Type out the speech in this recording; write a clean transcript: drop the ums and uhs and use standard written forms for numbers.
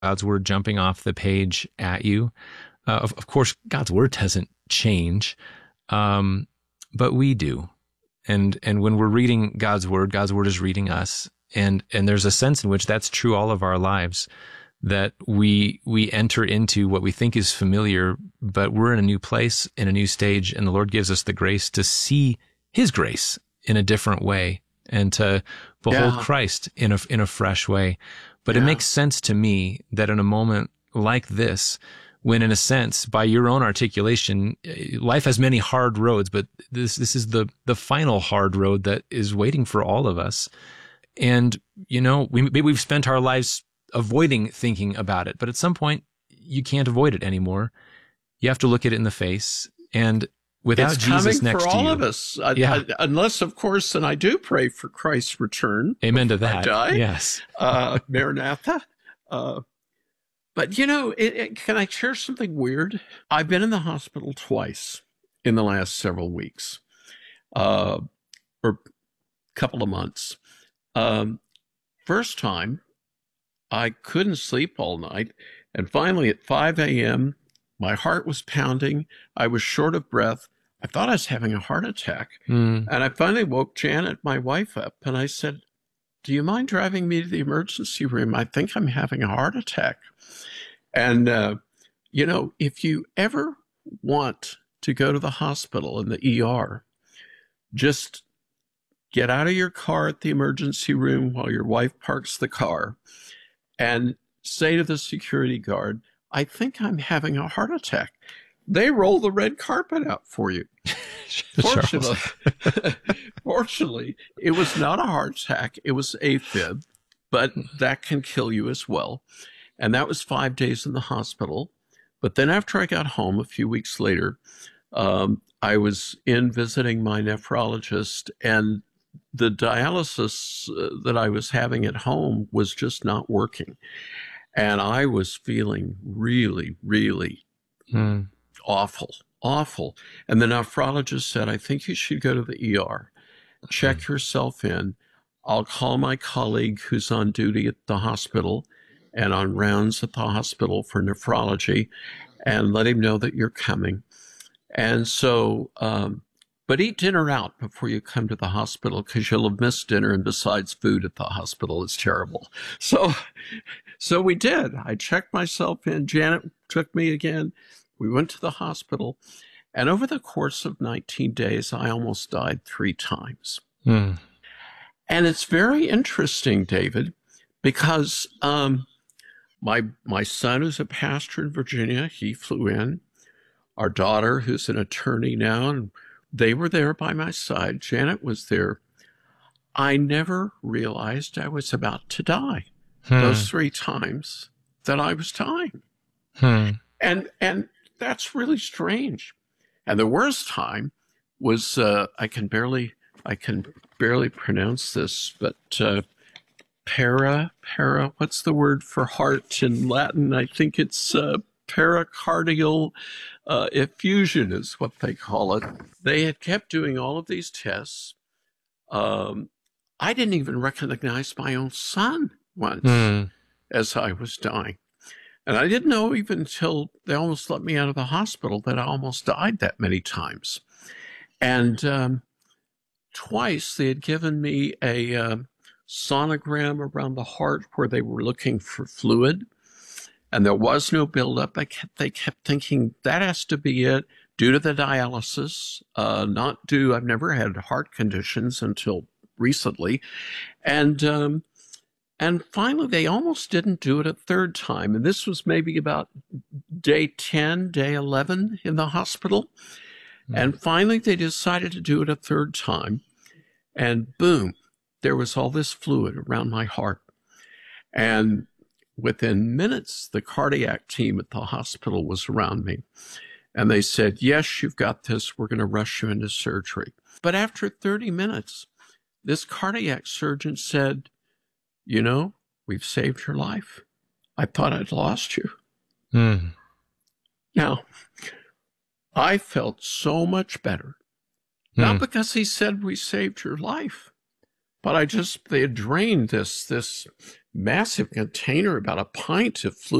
God's word jumping off the page at you. Of course, God's word doesn't change, but we do. And when we're reading God's word is reading us. And there's a sense in which that's true all of our lives, that we enter into what we think is familiar, but we're in a new place, in a new stage, and the Lord gives us the grace to see His grace in a different way and to behold Christ in a fresh way. But it makes sense to me that in a moment like this, when in a sense, by your own articulation, life has many hard roads, but this is the final hard road that is waiting for all of us. And, we've spent our lives avoiding thinking about it, but at some point you can't avoid it anymore. You have to look it in the face, and without Jesus next to you, for all of us, unless, of course, and I do pray for Christ's return. Amen to that. I die. Yes. Maranatha. But can I share something weird? I've been in the hospital twice in the last several weeks, or couple of months. First time, I couldn't sleep all night. And finally at 5 a.m., my heart was pounding. I was short of breath. I thought I was having a heart attack. And I finally woke Janet, my wife, up, and I said, "Do you mind driving me to the emergency room? I think I'm having a heart attack." And, if you ever want to go to the hospital in the ER, just get out of your car at the emergency room while your wife parks the car and say to the security guard, "I think I'm having a heart attack." They roll the red carpet out for you. Fortunately, it was not a heart attack. It was AFib, but that can kill you as well. And that was 5 days in the hospital. But then after I got home a few weeks later, I was in visiting my nephrologist, and the dialysis that I was having at home was just not working. And I was feeling really, really awful. And the nephrologist said, "I think you should go to the ER, check yourself in. I'll call my colleague who's on duty at the hospital and on rounds at the hospital for nephrology and let him know that you're coming. And so, but eat dinner out before you come to the hospital, because you'll have missed dinner, and besides, food at the hospital is terrible." So we did. I checked myself in. Janet took me again. We went to the hospital, and over the course of 19 days, I almost died 3 times. And it's very interesting, David, because my son, who's a pastor in Virginia, he flew in. Our daughter, who's an attorney now, and they were there by my side. Janet was there. I never realized I was about to die those 3 times that I was dying. And that's really strange. And the worst time was, I can barely pronounce this, but what's the word for heart in Latin? I think it's pericardial effusion is what they call it. They had kept doing all of these tests. I didn't even recognize my own son once as I was dying. And I didn't know even until they almost let me out of the hospital that I almost died that many times. And twice they had given me a sonogram around the heart where they were looking for fluid, and there was no buildup. They kept thinking that has to be it due to the dialysis, I've never had heart conditions until recently. And finally, they almost didn't do it a third time. And this was maybe about day 10, day 11 in the hospital. And finally, they decided to do it a third time. And boom, there was all this fluid around my heart. And within minutes, the cardiac team at the hospital was around me. And they said, "Yes, you've got this. We're going to rush you into surgery." But after 30 minutes, this cardiac surgeon said, "We've saved your life. I thought I'd lost you." Now, I felt so much better. Not because he said we saved your life, But they had drained this massive container, about a pint of